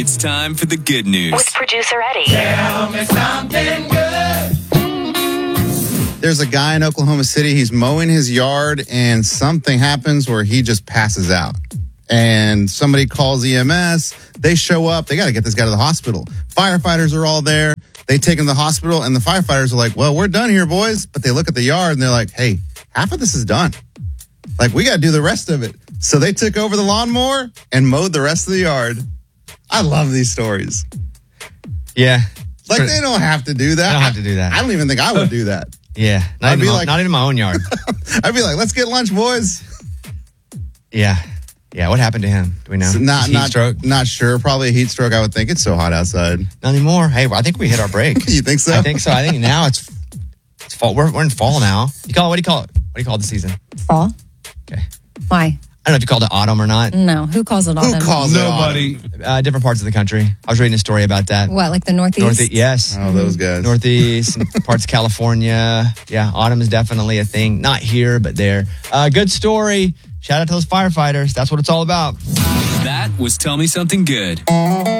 It's time for the good news. With producer Eddie. Tell me something good. There's a guy in Oklahoma City. He's mowing his yard and something happens where he just passes out. And somebody calls EMS. They show up. They got to get this guy to the hospital. Firefighters are all there. They take him to the hospital and the firefighters are like, well, we're done here, boys. But they look at the yard and they're like, hey, half of this is done. Like, we got to do the rest of it. So they took over the lawnmower and mowed the rest of the yard. I love these stories. Yeah. Like, they don't have to do that. They don't have to do that. I don't even think I would do that. Yeah. Not in my own yard. I'd be like, let's get lunch, boys. Yeah. Yeah. What happened to him? Do we know? Heat stroke? Not sure. Probably a heat stroke, I would think. It's so hot outside. Not anymore. Hey, I think we hit our break. You think so? I think so. I think now it's fall. We're in fall now. What do you call it? What do you call the season? Fall. Okay. Why? I don't know if you called it autumn or not. No. Who calls it autumn? Who calls Nobody. it autumn? Different parts of the country. I was reading a story about that. What, like the Northeast? Yes. Oh, those guys. Northeast, parts of California. Yeah, autumn is definitely a thing. Not here, but there. Good story. Shout out to those firefighters. That's what it's all about. That was Tell Me Something Good.